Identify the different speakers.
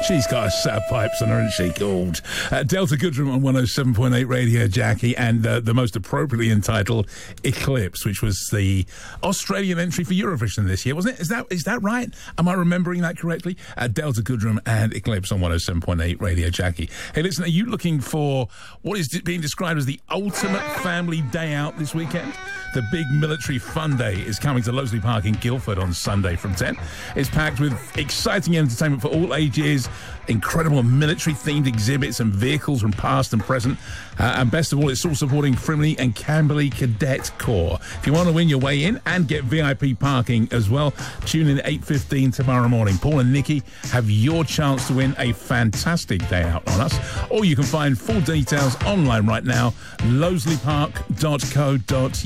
Speaker 1: She's got a set of pipes on her, isn't she? Called Delta Goodrem on 107.8 Radio Jackie, and the most appropriately entitled Eclipse, which was the Australian entry for Eurovision this year, wasn't it? Is that right? Am I remembering that correctly? Delta Goodrem and Eclipse on 107.8 Radio Jackie. Hey, listen, are you looking for what is being described as the ultimate family day out this weekend? The big military fun day is coming to Loseley Park in Guildford on Sunday from 10. It's packed with exciting entertainment for all ages, incredible military-themed exhibits and vehicles from past and present. And best of all, it's all supporting Frimley and Camberley Cadet Corps. If you want to win your way in and get VIP parking as well, tune in at 8:15 tomorrow morning. Paul and Nikki have your chance to win a fantastic day out on us. Or you can find full details online right now, loseleypark.co.uk.